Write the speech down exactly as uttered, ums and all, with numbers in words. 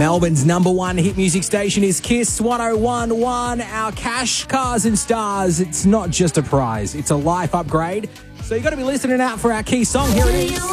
Melbourne's number one hit music station is Kiss one oh one point one. Our cash, cars and stars, it's not just a prize, it's a life upgrade. So you got to be listening out for our key song. Here it is.